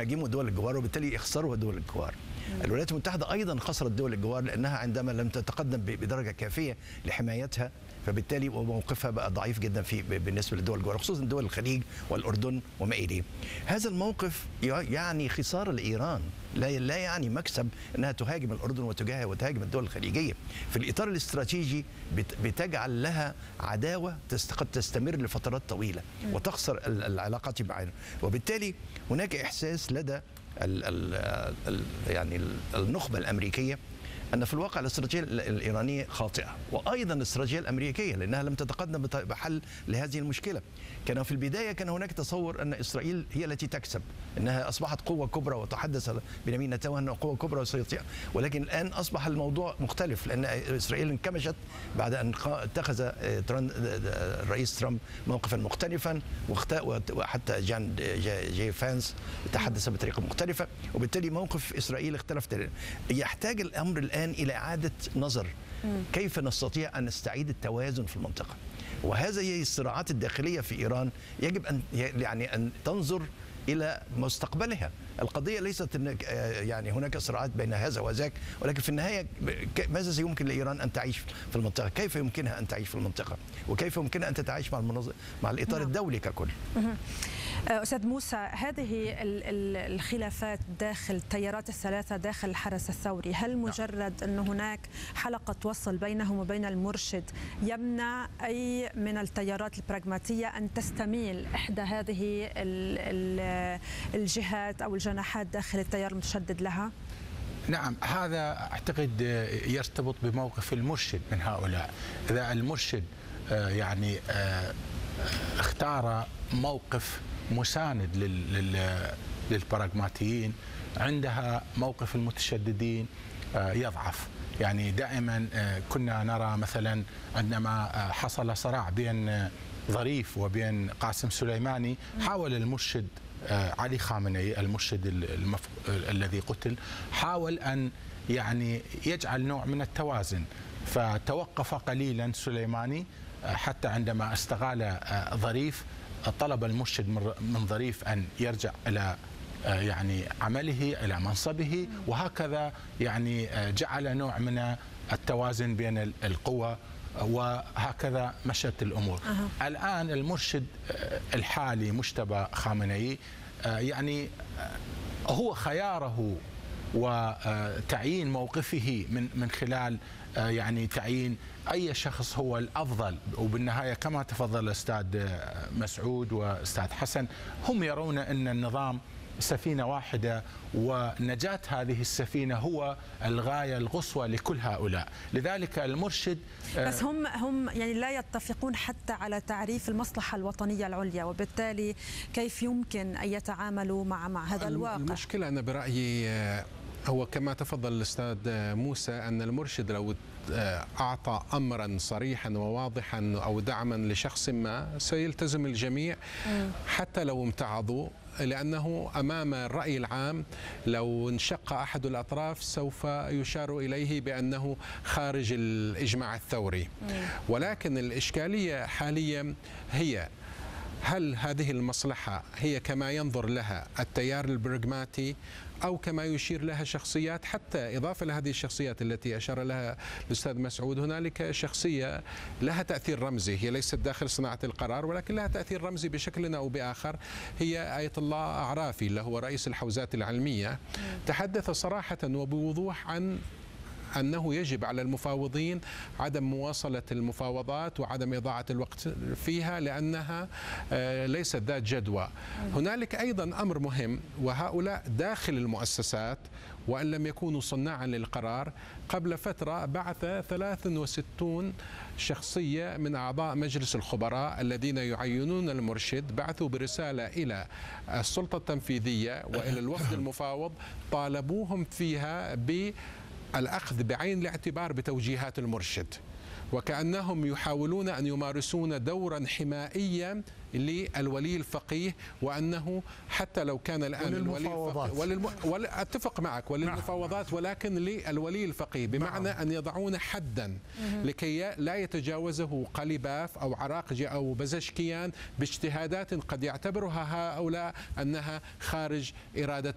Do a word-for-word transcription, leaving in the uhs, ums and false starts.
يهاجموا دول الجوار وبالتالي يخسروا دول الجوار. الولايات المتحدة أيضا خسرت دول الجوار لأنها عندما لم تتقدم بدرجة كافية لحمايتها، فبالتالي موقفها بقى ضعيف جدا في بالنسبة لدول الجوار، خصوصا دول الخليج والأردن وما إليه. هذا الموقف يعني خسارة لإيران، لا لا يعني مكسب أنها تهاجم الأردن وتهاجم الدول الخليجية. في الإطار الاستراتيجي بتجعل لها عداوة قد تستمر لفترات طويلة وتخسر العلاقات معها، وبالتالي هناك إحساس لدى ال ال ال يعني النخبة الأمريكية أن في الواقع الاستراتيجية الإيرانية خاطئة، وأيضا الاستراتيجية الأمريكية لأنها لم تتقدم بحل لهذه المشكلة. كان في البداية كان هناك تصور أن إسرائيل هي التي تكسب، أنها أصبحت قوة كبرى، وتحدث بنيامين نتنياهو أنها قوة كبرى وسيطيع، ولكن الآن أصبح الموضوع مختلف لأن إسرائيل انكمشت بعد أن اتخذ الرئيس ترامب موقفا مختلفا، وحتى جان جي فانس تحدث بطريقة مختلفة، وبالتالي موقف إسرائيل اختلف. يحتاج الأمر الآن إلى إعادة نظر كيف نستطيع أن نستعيد التوازن في المنطقة، وهذه هي الصراعات الداخلية في إيران يجب أن يعني أن تنظر إلى مستقبلها. القضية ليست أن يعني هناك صراعات بين هذا وذاك، ولكن في النهاية ماذا سيمكن لإيران أن تعيش في المنطقة؟ كيف يمكنها أن تعيش في المنطقة؟ وكيف يمكنها أن تتعايش مع المنظ... مع الإطار الدولي ككل؟ أستاذ موسى، هذه الخلافات داخل التيارات الثلاثة داخل الحرس الثوري، هل مجرد أن هناك حلقة وصل بينهم وبين المرشد يمنع أي من التيارات البراغماتية أن تستميل إحدى هذه الجهات أو الجناحات داخل التيار المتشدد لها؟ نعم، هذا أعتقد يرتبط بموقف المرشد من هؤلاء. إذا المرشد يعني اختار موقف مساند للبراغماتيين، عندها موقف المتشددين يضعف. يعني دائما كنا نرى مثلا عندما حصل صراع بين ظريف وبين قاسم سليماني، حاول المرشد علي خامنئي المرشد المف... الذي قتل، حاول أن يعني يجعل نوع من التوازن، فتوقف قليلا سليماني حتى عندما استغال ظريف طلب المرشد من ظريف أن يرجع إلى يعني عمله إلى منصبه، وهكذا يعني جعل نوع من التوازن بين القوى، وهكذا مشت الأمور. أه. الآن المرشد الحالي مجتبى خامنئي يعني هو خياره وتعيين موقفه من من خلال يعني تعيين أي شخص هو الأفضل، وبالنهاية كما تفضل الأستاذ مسعود وأستاذ حسن، هم يرون أن النظام سفينة واحدة، ونجاة هذه السفينة هو الغاية القصوى لكل هؤلاء. لذلك المرشد بس هم هم يعني لا يتفقون حتى على تعريف المصلحة الوطنية العليا، وبالتالي كيف يمكن أن يتعاملوا مع مع هذا الواقع؟ المشكلة أنا برأيي هو كما تفضل الأستاذ موسى أن المرشد لو أعطى أمرا صريحا وواضحا أو دعما لشخص ما سيلتزم الجميع حتى لو امتعضوا، لأنه أمام الرأي العام لو انشق أحد الأطراف سوف يشار إليه بأنه خارج الإجماع الثوري. ولكن الإشكالية حاليا هي هل هذه المصلحة هي كما ينظر لها التيار البراغماتي أو كما يشير لها شخصيات؟ حتى إضافة لهذه الشخصيات التي أشار لها الأستاذ مسعود، هنالك شخصية لها تأثير رمزي، هي ليست داخل صناعة القرار ولكن لها تأثير رمزي بشكل أو بآخر، هي آية الله أعرافي اللي هو رئيس الحوزات العلمية. تحدث صراحة وبوضوح عن أنه يجب على المفاوضين عدم مواصلة المفاوضات وعدم إضاعة الوقت فيها لأنها ليست ذات جدوى. هنالك أيضا أمر مهم، وهؤلاء داخل المؤسسات وأن لم يكونوا صناعا للقرار. قبل فترة بعث ثلاثة وستين شخصية من أعضاء مجلس الخبراء الذين يعينون المرشد، بعثوا برسالة إلى السلطة التنفيذية وإلى الوفد المفاوض، طالبوهم فيها ب الأخذ بعين الاعتبار بتوجيهات المرشد، وكأنهم يحاولون أن يمارسون دورا حمائيا للولي الفقيه، وأنه حتى لو كان الآن الولي الفقيه وللم... ول... أتفق معك وللمفاوضات، ولكن للولي الفقيه، بمعنى أن يضعون حدا لكي لا يتجاوزه قليباف أو عراقجي أو بزشكيان باجتهادات قد يعتبرها هؤلاء أنها خارج إرادة